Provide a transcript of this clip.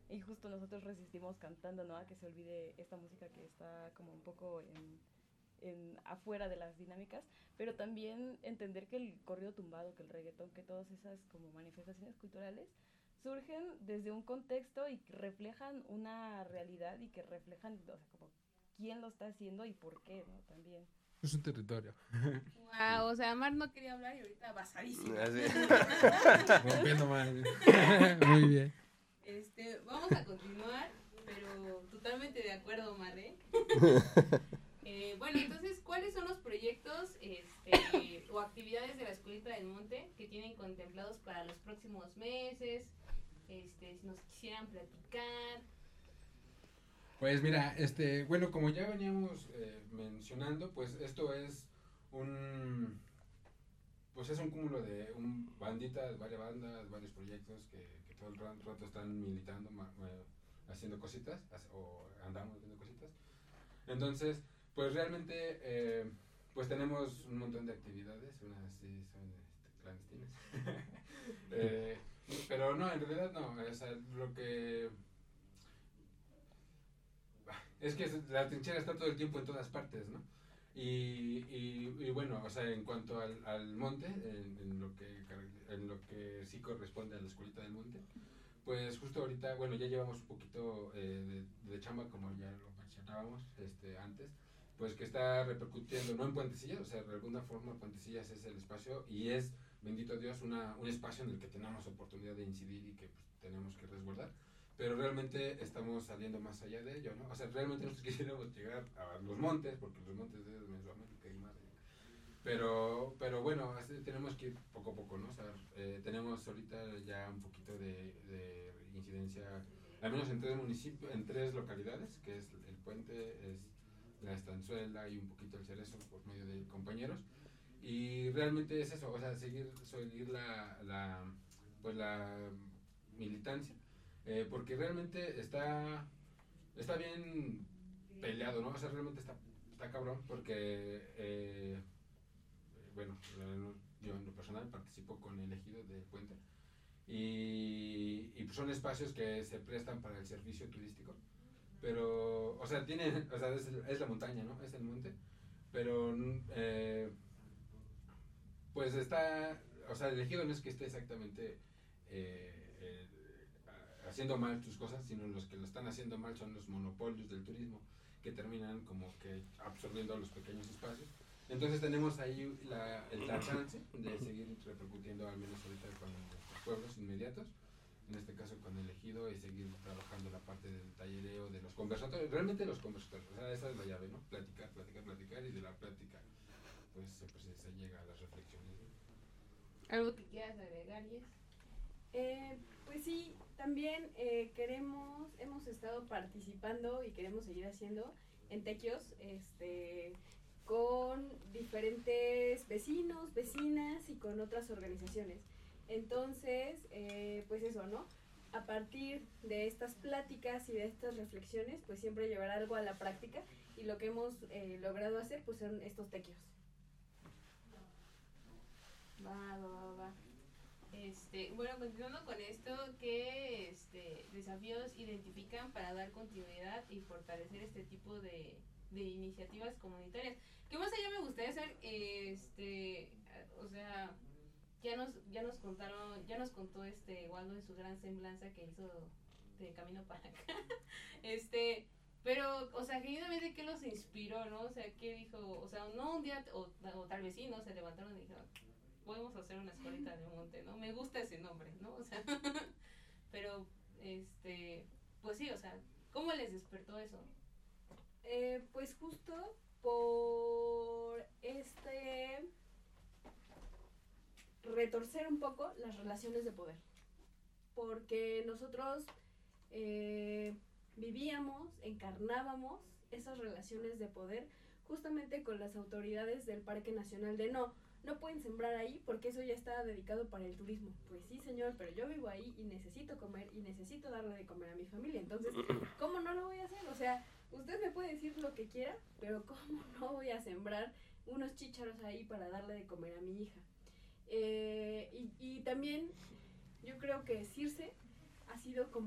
y justo nosotros resistimos cantando, ¿no? A que se olvide esta música que está como un poco afuera de las dinámicas, pero también entender que el corrido tumbado, que el reggaetón, que todas esas como manifestaciones culturales surgen desde un contexto y que reflejan una realidad y que reflejan, o sea, como quién lo está haciendo y por qué, ¿no? También. Es un territorio. Wow, o sea, Mar no quería hablar y ahorita basadísima. Rompiendo madre. Muy bien. Vamos a continuar, pero totalmente de acuerdo, Mar, ¿eh? Bueno, entonces, ¿cuáles son los proyectos o actividades de la Escuelita del Monte que tienen contemplados para los próximos meses? Si nos quisieran platicar. Pues mira, bueno, como ya veníamos mencionando, pues esto es un, pues es un cúmulo de banditas, varias bandas, varios proyectos que todo el rato están militando, haciendo cositas, o andamos haciendo cositas. Entonces, pues realmente, pues tenemos un montón de actividades, unas sí son clandestinas. eh, pero no, en realidad no, o sea, lo que es que la trinchera está todo el tiempo en todas partes, ¿no? Y bueno, o sea, en cuanto al monte, en lo que sí corresponde a la escuelita del monte, pues justo ahorita, bueno, ya llevamos un poquito de chamba, como ya lo mencionábamos antes, pues que está repercutiendo, no en Puentecillas, o sea, de alguna forma Puentecillas es el espacio y es, bendito Dios, un espacio en el que tenemos oportunidad de incidir y que pues, tenemos que resguardar, pero realmente estamos saliendo más allá de ello, ¿no? O sea, realmente nosotros quisiéramos llegar a los montes, porque los montes de Mesoamérica y más allá. Pero bueno, tenemos que ir poco a poco, ¿no? O sea, tenemos ahorita ya un poquito de incidencia, al menos en tres municipios, en tres localidades, que es el Puente, es la Estanzuela y un poquito el Cerezo por medio de compañeros. Y realmente es eso, o sea, seguir pues la militancia, porque realmente está bien peleado, ¿no? O sea, realmente está cabrón, porque bueno, yo en lo personal participo con el ejido del puente y son espacios que se prestan para el servicio turístico, pero, o sea, es la montaña, ¿no? Es el monte, pero pues o sea, el ejido no es que esté exactamente haciendo mal sus cosas, sino los que lo están haciendo mal son los monopolios del turismo que terminan como que absorbiendo los pequeños espacios. Entonces tenemos ahí la chance de seguir repercutiendo, al menos ahorita con nuestros pueblos inmediatos, en este caso con el ejido, y seguir trabajando la parte del tallereo, de los conversatorios, realmente los conversatorios, o sea, esa es la llave, ¿no? Platicar, platicar, platicar, y de la plática pues se llega a las reflexiones, ¿no? ¿Algo que quieras agregar, Yes? Pues sí, también hemos estado participando y queremos seguir haciendo en tequios, con diferentes vecinos, vecinas y con otras organizaciones. Entonces, pues eso, ¿no? A partir de estas pláticas y de estas reflexiones, pues siempre llevar algo a la práctica, y lo que hemos logrado hacer, pues son estos tequios. Va. Bueno, continuando con esto, ¿qué desafíos identifican para dar continuidad y fortalecer este tipo de iniciativas comunitarias? ¿Qué más allá me gustaría hacer? O sea, ya nos contó Waldo en su gran semblanza que hizo de camino para acá. Pero, o sea, genuinamente, ¿qué los inspiró, no? O sea, ¿qué dijo? O sea, no un día, o tal vez sí, ¿no? Se levantaron y dijeron, podemos hacer una escuelita de monte, ¿no? Me gusta ese nombre, ¿no? O sea, pero, pues sí, o sea, ¿cómo les despertó eso? Pues justo por retorcer un poco las relaciones de poder, porque nosotros vivíamos, encarnábamos esas relaciones de poder justamente con las autoridades del Parque Nacional de no pueden sembrar ahí porque eso ya está dedicado para el turismo. Pues sí, señor, pero yo vivo ahí y necesito comer y necesito darle de comer a mi familia. Entonces, ¿cómo no lo voy a hacer? O sea, usted me puede decir lo que quiera, pero ¿cómo no voy a sembrar unos chícharos ahí para darle de comer a mi hija? Y también yo creo que Circe ha sido como